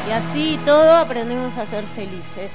Y así todo aprendemos a ser felices.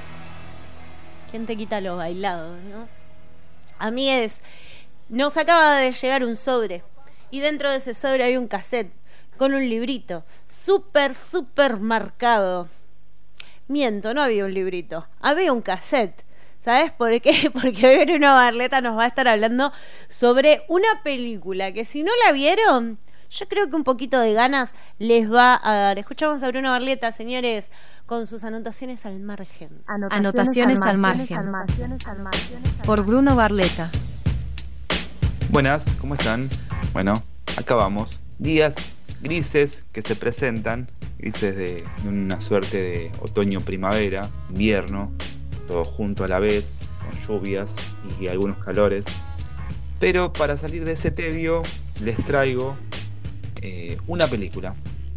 ¿Quién te quita lo bailado, no? Amigues, nos acaba de llegar un sobre. Y dentro de ese sobre hay un cassette con un librito súper marcado. Miento, no había un librito, había un cassette. ¿Sabes por qué? Porque hoy Bruno Barleta nos va a estar hablando sobre una película que si no la vieron, yo creo que un poquito de ganas les va a dar. Escuchamos a Bruno Barleta, señores, con sus anotaciones al margen. Anotaciones al margen. Por Bruno Barleta. Buenas, ¿cómo están? Bueno, acá vamos. Días grises que se presentan, grises de una suerte de otoño-primavera, invierno, todo junto a la vez, con lluvias y algunos calores. Pero para salir de ese tedio les traigo una película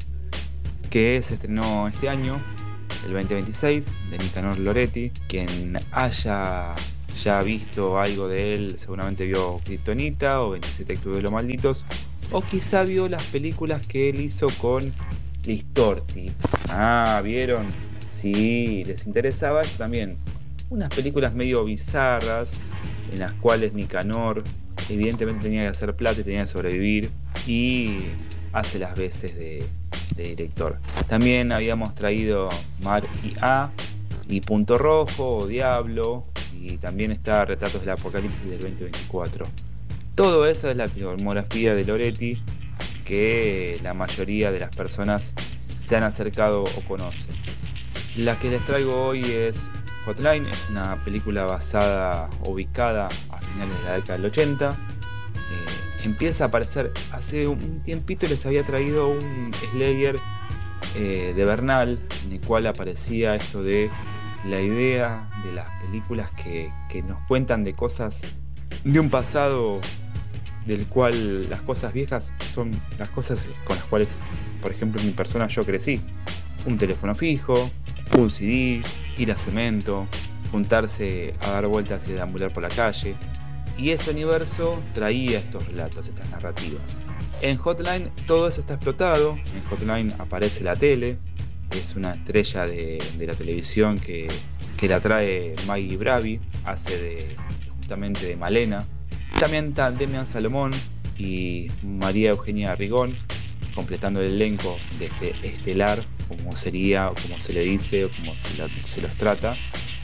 que se estrenó este año, el 2026, de Nicanor Loretti. Quien haya ya visto algo de él seguramente vio Kryptonita o 27 Club de los Malditos, o quizá vio las películas que él hizo con Listorti. Ah, ¿vieron? Sí, les interesaba eso también. Unas películas medio bizarras en las cuales Nicanor evidentemente tenía que hacer plata y tenía que sobrevivir, y hace las veces de director. También habíamos traído Mar y A y Punto Rojo o Diablo, y también está Retratos del Apocalipsis del 2024. Todo eso es la filmografía de Loretti que la mayoría de las personas se han acercado o conocen. La que les traigo hoy es Hotline, es una película ubicada a finales de la década del 80. Empieza a aparecer, hace un tiempito les había traído un Slayer de Bernal, en el cual aparecía esto de la idea de las películas que nos cuentan de cosas de un pasado del cual las cosas viejas son las cosas con las cuales, por ejemplo, en mi persona yo crecí. Un teléfono fijo, un CD, ir a cemento, juntarse a dar vueltas y deambular por la calle. Y ese universo traía estos relatos, estas narrativas. En Hotline todo eso está explotado. En Hotline aparece la tele. Es una estrella de la televisión que la trae Maggie Bravi, hace justamente de Malena. También está Demian Salomón y María Eugenia Rigón, completando el elenco de este estelar, como sería, o como se le dice, o como se los trata.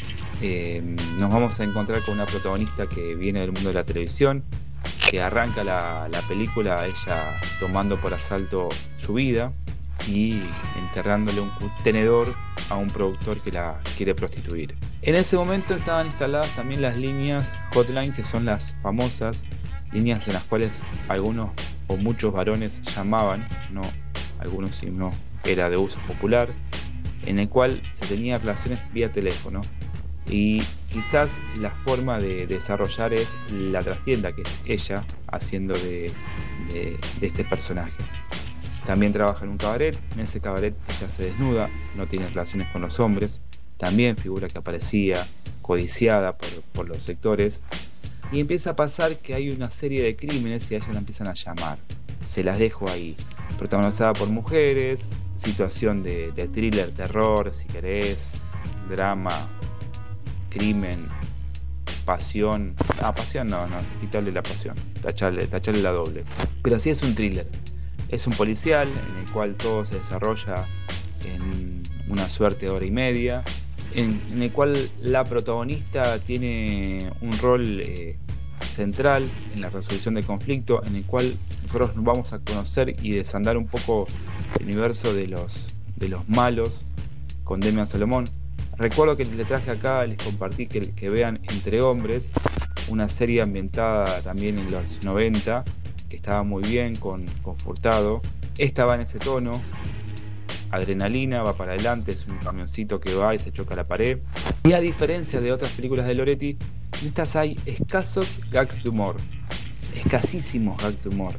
Nos vamos a encontrar con una protagonista que viene del mundo de la televisión, que arranca la película ella tomando por asalto su vida y enterrándole un tenedor a un productor que la quiere prostituir. En ese momento estaban instaladas también las líneas Hotline, que son las famosas líneas en las cuales algunos o muchos varones llamaban, no algunos sí, no, era de uso popular, en el cual se tenía relaciones vía teléfono. Y quizás la forma de desarrollar es la trastienda, que es ella haciendo de este personaje. También trabaja en un cabaret. En ese cabaret ella se desnuda, no tiene relaciones con los hombres. También figura que aparecía codiciada por los sectores. Y empieza a pasar que hay una serie de crímenes y a ella la empiezan a llamar. Se las dejo ahí. Protagonizada por mujeres, situación de thriller, terror, si querés, drama, crimen, pasión. Pasión no, quitarle la pasión, tacharle la doble. Pero sí es un thriller. Es un policial en el cual todo se desarrolla en una suerte de hora y media, en el cual la protagonista tiene un rol central en la resolución del conflicto, en el cual nosotros nos vamos a conocer y desandar un poco el universo de los malos con Demian Salomón. Recuerdo que les traje acá, les compartí que vean Entre Hombres, una serie ambientada también en los 90, que estaba muy bien con Furtado. Esta va en ese tono, adrenalina, va para adelante, es un camioncito que va y se choca a la pared. Y a diferencia de otras películas de Loretti, en estas hay escasos gags de humor, escasísimos gags de humor.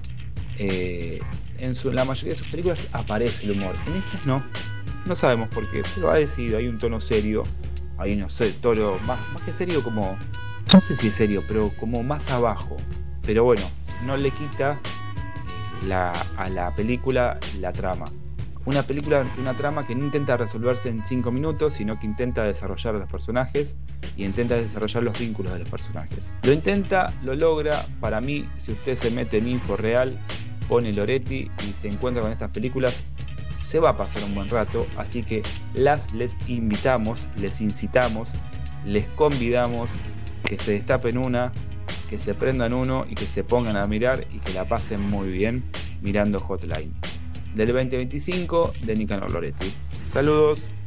La mayoría de sus películas aparece el humor, en estas no sabemos por qué, pero ha decidido, hay un tono serio, hay un tono más que serio, como, no sé si es serio, pero como más abajo. Pero bueno, no le quita a la película la trama. una película, una trama que no intenta resolverse en 5 minutos, sino que intenta desarrollar a los personajes y intenta desarrollar los vínculos de los personajes. Lo intenta, lo logra. Para mí, si usted se mete en Info Real, pone Loretti y se encuentra con estas películas, se va a pasar un buen rato. Así que les invitamos, les incitamos, les convidamos que se destapen una, que se prendan uno y que se pongan a mirar y que la pasen muy bien mirando Hotline del 2025 de Nicanor Loretti. Saludos.